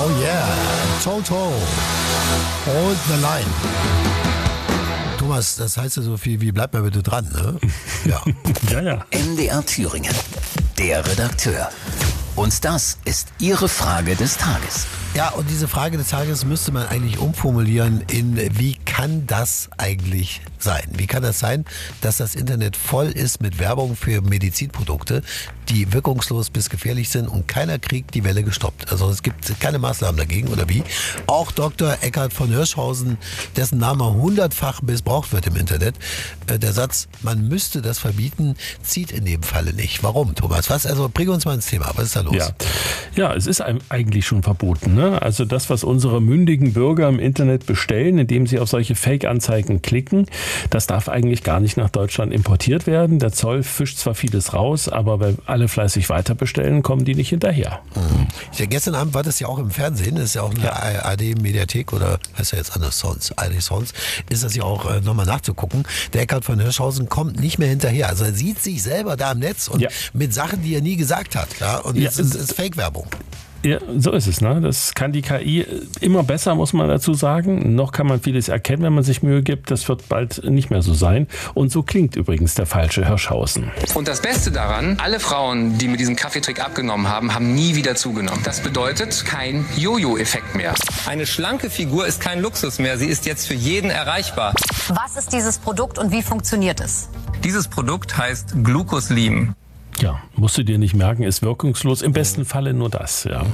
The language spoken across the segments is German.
Oh yeah, Toto und The Line. Thomas, das heißt ja so viel wie bleib mal bitte dran, ne? Ja. Ja. MDR Thüringen, der Redakteur. Und das ist Ihre Frage des Tages. Ja, und diese Frage des Tages müsste man eigentlich umformulieren in, wie kann das eigentlich sein? Wie kann das sein, dass das Internet voll ist mit Werbung für Medizinprodukte, die wirkungslos bis gefährlich sind und keiner kriegt die Welle gestoppt? Also es gibt keine Maßnahmen dagegen, oder wie? Auch Dr. Eckhard von Hirschhausen, dessen Name 100-fach missbraucht wird im Internet, der Satz, man müsste das verbieten, zieht in dem Falle nicht. Warum, Thomas? Also bring uns mal ins Thema. Was ist da los? Ja, es ist eigentlich schon verboten, ne? Also das, was unsere mündigen Bürger im Internet bestellen, indem sie auf solche Fake-Anzeigen klicken, das darf eigentlich gar nicht nach Deutschland importiert werden. Der Zoll fischt zwar vieles raus, aber weil alle fleißig weiter bestellen, kommen die nicht hinterher. Ja, gestern Abend war das ja auch im Fernsehen, das ist ja auch eine ARD-Mediathek oder heißt ja jetzt anders sonst, ARD sonst, ist das ja auch nochmal nachzugucken. Der Eckhard von Hirschhausen kommt nicht mehr hinterher. Also er sieht sich selber da im Netz und mit Sachen, die er nie gesagt hat. Ja? Und jetzt ist es Fake-Werbung. Ja, so ist es, ne? Das kann die KI immer besser, muss man dazu sagen. Noch kann man vieles erkennen, wenn man sich Mühe gibt. Das wird bald nicht mehr so sein. Und so klingt übrigens der falsche Hirschhausen. Und das Beste daran, alle Frauen, die mit diesem Kaffeetrick abgenommen haben, haben nie wieder zugenommen. Das bedeutet kein Jojo-Effekt mehr. Eine schlanke Figur ist kein Luxus mehr. Sie ist jetzt für jeden erreichbar. Was ist dieses Produkt und wie funktioniert es? Dieses Produkt heißt Glucoslim. Ja, musst du dir nicht merken, ist wirkungslos. Im besten Falle nur das, ja.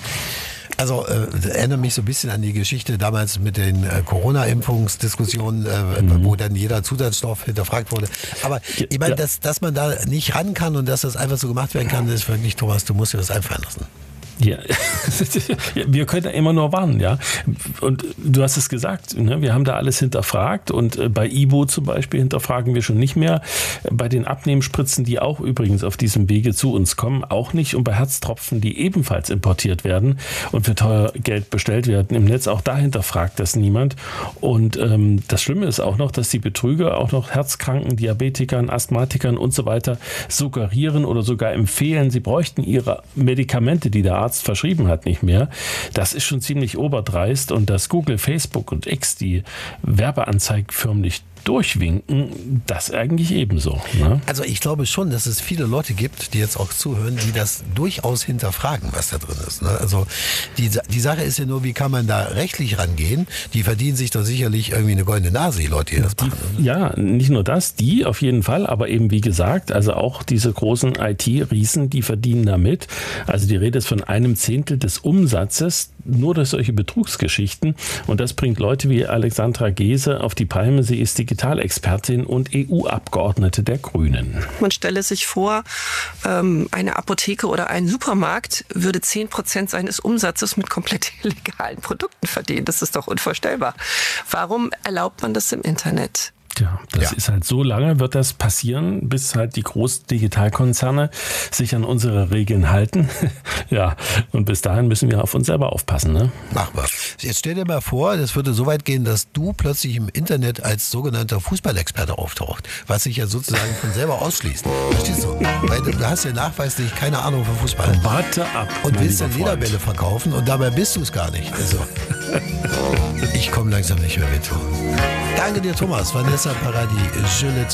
Also erinnert mich so ein bisschen an die Geschichte damals mit den Corona-Impfungsdiskussionen, wo dann jeder Zusatzstoff hinterfragt wurde. Aber ich meine, dass man da nicht ran kann und dass das einfach so gemacht werden kann, ist wirklich, Thomas, du musst dir das einfallen lassen. Ja, wir können immer nur warnen, ja. Und du hast es gesagt, ne? Wir haben da alles hinterfragt und bei Ibo zum Beispiel hinterfragen wir schon nicht mehr. Bei den Abnehmspritzen, die auch übrigens auf diesem Wege zu uns kommen, auch nicht. Und bei Herztropfen, die ebenfalls importiert werden und für teuer Geld bestellt werden im Netz, auch da hinterfragt das niemand. Und das Schlimme ist auch noch, dass die Betrüger auch noch Herzkranken, Diabetikern, Asthmatikern und so weiter suggerieren oder sogar empfehlen, sie bräuchten ihre Medikamente, die der Arzt verschrieben hat, nicht mehr. Das ist schon ziemlich oberdreist und dass Google, Facebook und X die Werbeanzeigen förmlich durchwinken, das eigentlich ebenso. Ne? Also ich glaube schon, dass es viele Leute gibt, die jetzt auch zuhören, die das durchaus hinterfragen, was da drin ist. Ne? Also die Sache ist ja nur, wie kann man da rechtlich rangehen? Die verdienen sich doch sicherlich irgendwie eine goldene Nase, die Leute, die das machen. Ja, nicht nur das, die auf jeden Fall, aber eben wie gesagt, also auch diese großen IT-Riesen, die verdienen damit. Also die Rede ist von 1/10 des Umsatzes nur durch solche Betrugsgeschichten und das bringt Leute wie Alexandra Gese auf die Palme. Sie ist Digitalexpertin und EU-Abgeordnete der Grünen. Man stelle sich vor, eine Apotheke oder ein Supermarkt würde 10% seines Umsatzes mit komplett illegalen Produkten verdienen. Das ist doch unvorstellbar. Warum erlaubt man das im Internet? Ja, das ist halt so lange wird das passieren, bis halt die großen Digitalkonzerne sich an unsere Regeln halten. Ja, und bis dahin müssen wir auf uns selber aufpassen, ne? Mach mal. Jetzt stell dir mal vor, das würde so weit gehen, dass du plötzlich im Internet als sogenannter Fußballexperte auftaucht, was sich ja sozusagen von selber ausschließt. Verstehst du? Weil du hast ja nachweislich keine Ahnung von Fußball. Warte ab. Und willst dann Lederbälle verkaufen und dabei bist du es gar nicht. Also, ich komme langsam nicht mehr mit. Danke dir, Thomas. Vanessa Paradis, Je le